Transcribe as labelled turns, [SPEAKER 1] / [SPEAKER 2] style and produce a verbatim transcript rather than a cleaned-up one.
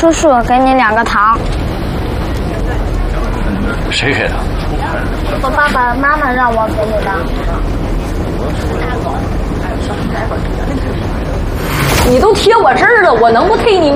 [SPEAKER 1] 叔叔，给你两个糖。
[SPEAKER 2] 谁给的？
[SPEAKER 1] 我爸爸妈妈让我给你的。
[SPEAKER 3] 你都贴我这儿了，我能不忒你